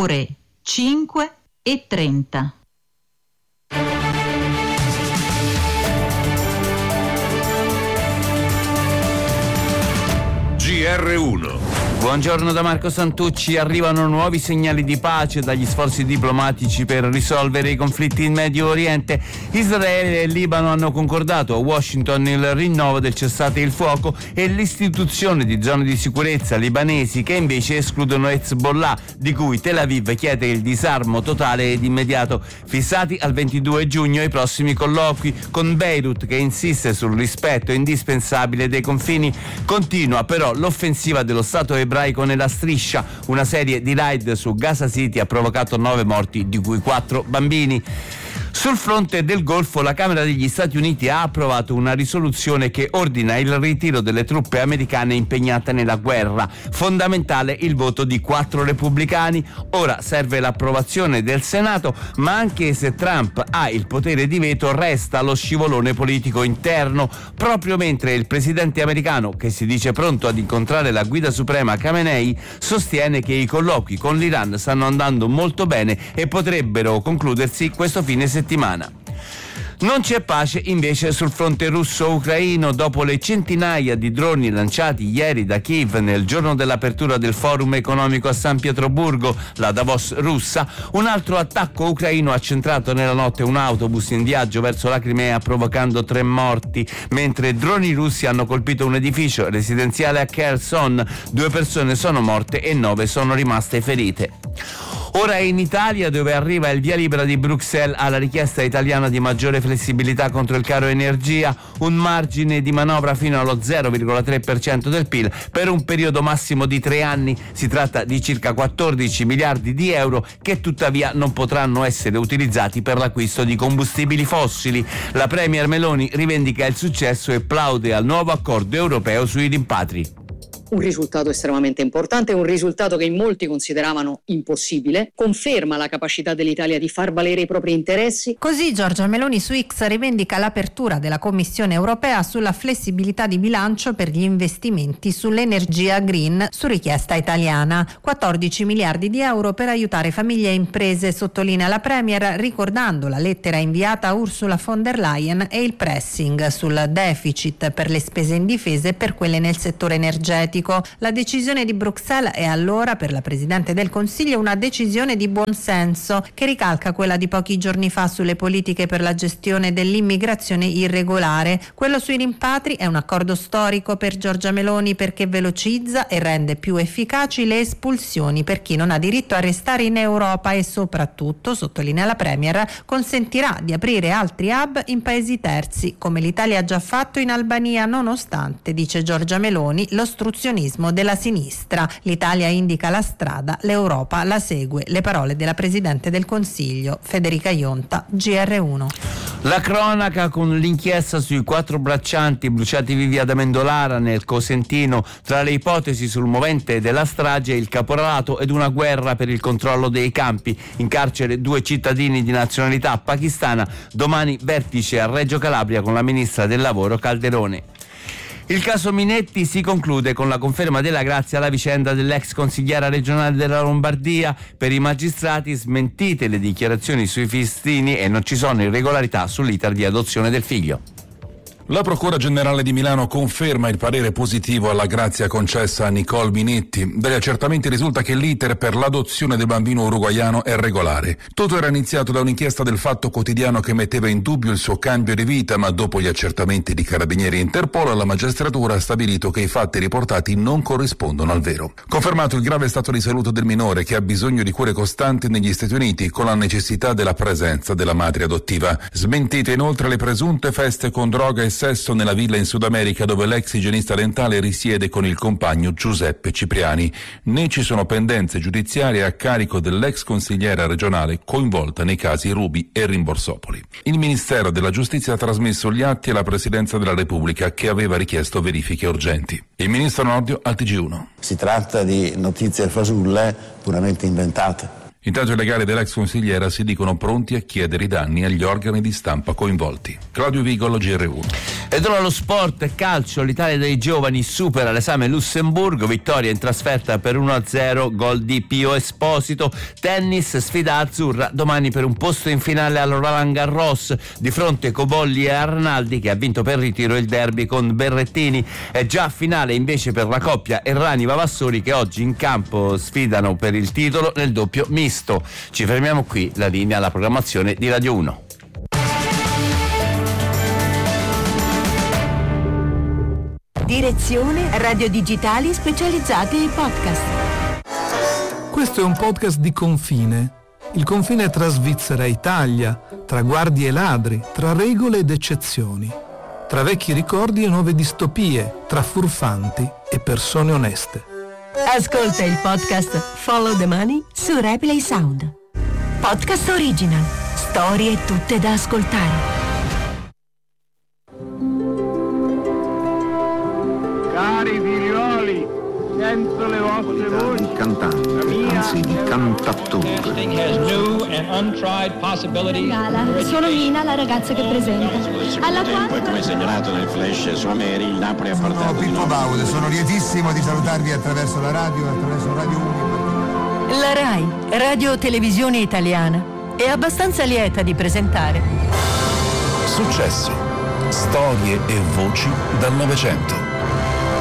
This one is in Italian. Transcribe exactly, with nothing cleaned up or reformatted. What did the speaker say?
ore cinque e trenta. G R uno. Buongiorno da Marco Santucci. Arrivano nuovi segnali di pace dagli sforzi diplomatici per risolvere i conflitti in Medio Oriente. Israele e Libano hanno concordato a Washington il rinnovo del cessate il fuoco e l'istituzione di zone di sicurezza libanesi che invece escludono Hezbollah, di cui Tel Aviv chiede il disarmo totale ed immediato. Fissati al ventidue giugno i prossimi colloqui, con Beirut che insiste sul rispetto indispensabile dei confini. Continua però l'offensiva dello Stato ebraico nella striscia. Una serie di raid su Gaza City ha provocato nove morti, di cui quattro bambini. Sul fronte del Golfo, la Camera degli Stati Uniti ha approvato una risoluzione che ordina il ritiro delle truppe americane impegnate nella guerra. Fondamentale il voto di quattro repubblicani. Ora serve l'approvazione del Senato, ma anche se Trump ha il potere di veto resta lo scivolone politico interno, proprio mentre il presidente americano, che si dice pronto ad incontrare la guida suprema Khamenei, sostiene che i colloqui con l'Iran stanno andando molto bene e potrebbero concludersi questo fine settimana. Non c'è pace invece sul fronte russo-ucraino. Dopo le centinaia di droni lanciati ieri da Kiev nel giorno dell'apertura del forum economico a San Pietroburgo, la Davos russa, un altro attacco ucraino ha centrato nella notte un autobus in viaggio verso la Crimea, provocando tre morti, mentre droni russi hanno colpito un edificio residenziale a Kherson. Due persone sono morte e nove sono rimaste ferite. Ora in Italia, dove arriva il via libera di Bruxelles alla richiesta italiana di maggiore flessibilità contro il caro energia, un margine di manovra fino allo zero virgola tre per cento del P I L per un periodo massimo di tre anni. Si tratta di circa quattordici miliardi di euro che tuttavia non potranno essere utilizzati per l'acquisto di combustibili fossili. La Premier Meloni rivendica il successo e plaude al nuovo accordo europeo sui rimpatri. Un risultato estremamente importante, un risultato che in molti consideravano impossibile, conferma la capacità dell'Italia di far valere i propri interessi. Così Giorgia Meloni su X rivendica l'apertura della Commissione europea sulla flessibilità di bilancio per gli investimenti sull'energia green su richiesta italiana. quattordici miliardi di euro per aiutare famiglie e imprese, sottolinea la Premier, ricordando la lettera inviata a Ursula von der Leyen e il pressing sul deficit per le spese in difesa e per quelle nel settore energetico. La decisione di Bruxelles è allora per la Presidente del Consiglio una decisione di buon senso che ricalca quella di pochi giorni fa sulle politiche per la gestione dell'immigrazione irregolare. Quello sui rimpatri è un accordo storico per Giorgia Meloni perché velocizza e rende più efficaci le espulsioni per chi non ha diritto a restare in Europa e soprattutto, sottolinea la Premier, consentirà di aprire altri hub in paesi terzi, come l'Italia ha già fatto in Albania, nonostante, dice Giorgia Meloni, l'ostruzionismo della sinistra. L'Italia indica la strada, l'Europa la segue. Le parole della Presidente del Consiglio, Federica Ionta, G R uno. La cronaca con l'inchiesta sui quattro braccianti bruciati vivi ad Amendolara nel Cosentino. Tra le ipotesi sul movente della strage il caporalato ed una guerra per il controllo dei campi. In carcere due cittadini di nazionalità pakistana. Domani vertice a Reggio Calabria con la ministra del lavoro Calderone. Il caso Minetti si conclude con la conferma della grazia alla vicenda dell'ex consigliera regionale della Lombardia. Per i magistrati smentite le dichiarazioni sui fistini e non ci sono irregolarità sull'iter di adozione del figlio. La Procura Generale di Milano conferma il parere positivo alla grazia concessa a Nicole Minetti. Dagli accertamenti risulta che l'iter per l'adozione del bambino uruguaiano è regolare. Tutto era iniziato da un'inchiesta del Fatto Quotidiano che metteva in dubbio il suo cambio di vita, ma dopo gli accertamenti di Carabinieri e Interpol, la magistratura ha stabilito che i fatti riportati non corrispondono al vero. Confermato il grave stato di salute del minore che ha bisogno di cure costanti negli Stati Uniti con la necessità della presenza della madre adottiva. Smentite inoltre le presunte feste con droga e sesso nella villa in Sud America dove l'ex igienista dentale risiede con il compagno Giuseppe Cipriani. Né ci sono pendenze giudiziarie a carico dell'ex consigliera regionale coinvolta nei casi Ruby e Rimborsopoli. Il Ministero della Giustizia ha trasmesso gli atti alla Presidenza della Repubblica che aveva richiesto verifiche urgenti. Il ministro Nordio al T G uno. Si tratta di notizie fasulle puramente inventate. Intanto i legali dell'ex consigliera si dicono pronti a chiedere i danni agli organi di stampa coinvolti. Claudio Vigolo, G R uno. Ed ora lo sport, calcio, l'Italia dei giovani supera l'esame Lussemburgo, vittoria in trasferta per uno a zero, gol di Pio Esposito. Tennis, sfida azzurra domani per un posto in finale al Roland Garros, di fronte Cobolli e Arnaldi, che ha vinto per ritiro il derby con Berrettini. È già finale invece per la coppia Errani-Vavassori, che oggi in campo sfidano per il titolo nel doppio misto. Ci fermiamo qui, la linea alla programmazione di Radio uno. Direzione Radio Digitali specializzati in podcast. Questo è un podcast di confine. Il confine tra Svizzera e Italia, tra guardie e ladri, tra regole ed eccezioni, tra vecchi ricordi e nuove distopie, tra furfanti e persone oneste. Ascolta il podcast Follow the Money su Replay Sound. Podcast original. Storie tutte da ascoltare. Cari figlioli, sento le vostre voci. Di cantante, anzi di cantattore. Sono Nina, la ragazza che presenta. Alla quale... Poi, come segnalato nel flash su Ameri, il Napoli ha portato... Sono Pippo Baudo, sono lietissimo di salutarvi attraverso la radio, attraverso Radio uno. La RAI, Radio Televisione Italiana, è abbastanza lieta di presentare Successo, storie e voci dal Novecento.